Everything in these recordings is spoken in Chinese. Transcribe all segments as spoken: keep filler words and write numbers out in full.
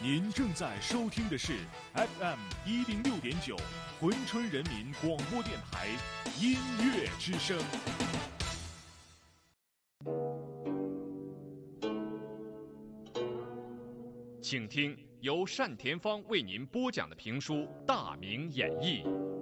您正在收听的是 F M 一零六点九珲春人民广播电台音乐之声。请听由单田芳为您播讲的评书《大明演义》。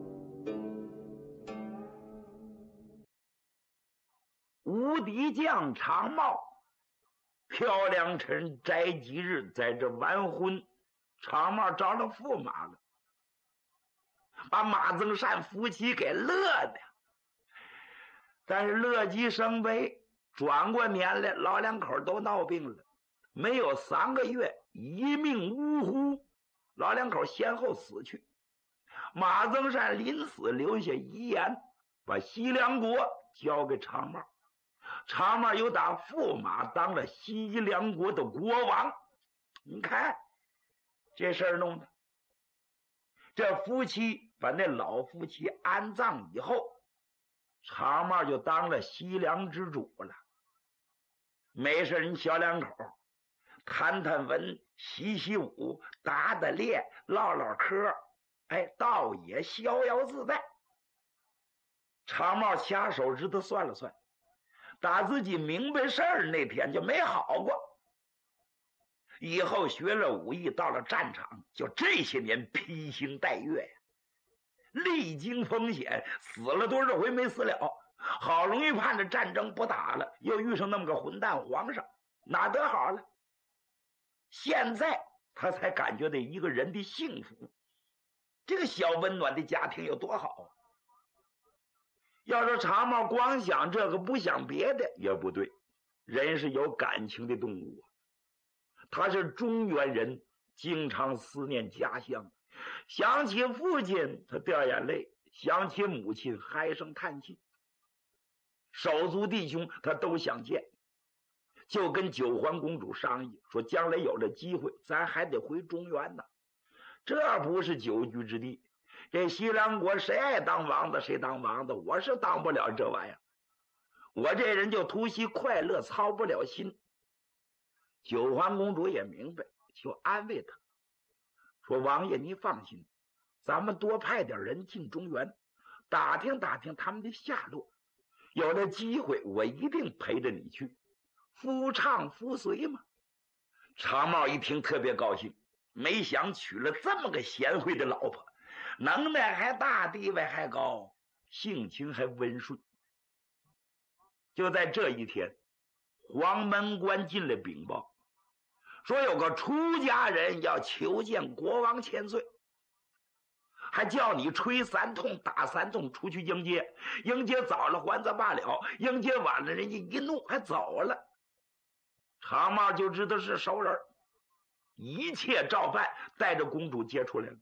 无敌将常茂，漂亮趁斋吉日在这完婚，常茂找了驸马了，把马增善夫妻给乐的。但是乐极生悲，转过年来老两口都闹病了，没有三个月一命呜呼，老两口先后死去。马增善临死留下遗言，把西凉国交给常茂，常茂又打驸马当了西凉国的国王。你看这事儿弄的，这夫妻把那老夫妻安葬以后，常茂就当了西凉之主了。没事你小两口谈谈文，习习武，打打猎，唠唠嗑，哎，倒也逍遥自在。常茂掐手指头算了算，打自己明白事儿那天就没好过。以后学了武艺，到了战场，就这些年披星戴月呀，历经风险，死了多少回没死了，好容易盼着战争不打了，又遇上那么个混蛋皇上，哪得好了？现在他才感觉到一个人的幸福，这个小温暖的家庭有多好啊！要说常茂光想这个不想别的也不对，人是有感情的动物啊。他是中原人，经常思念家乡，想起父亲他掉眼泪，想起母亲唉声叹气，手足弟兄他都想见，就跟九环公主商议说，将来有了机会咱还得回中原呢，这不是久居之地。这西凉国谁爱当王子谁当王子，我是当不了这玩意儿，我这人就图惜快乐，操不了心。九环公主也明白，就安慰他说，王爷你放心，咱们多派点人进中原，打听打听他们的下落，有了机会我一定陪着你去，夫唱妇随嘛。常茂一听特别高兴，没想娶了这么个贤惠的老婆，能耐还大，地位还高，性情还温顺。就在这一天，黄门关进了禀报，说有个出家人要求见国王千岁，还叫你吹三通打三通出去迎接，迎接早了还则罢了，迎接晚了人家一怒还走了。常茂就知道是熟人，一切照办，带着公主接出来了。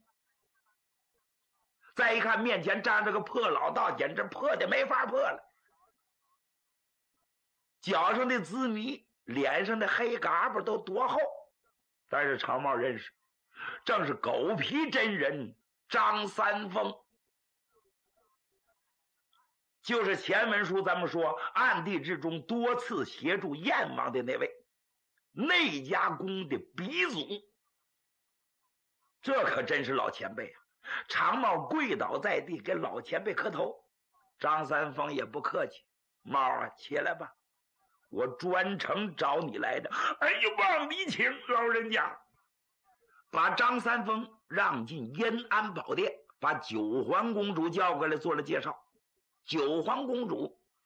再一看面前站着个破老道，简直破的没法破了，脚上的滋迷，脸上的黑嘎巴都多厚，但是常茂认识，正是狗皮真人张三丰，就是前文书咱们说暗地之中多次协助燕王的那位内家公的鼻祖。这可真是老前辈啊！常茂跪倒在地给老前辈磕头，张三丰也不客气，茂啊，起来吧，我专程找你来的。哎呦，望你请，老人家。把张三丰让进延安宝殿，把九环公主叫过来做了介绍。九环公主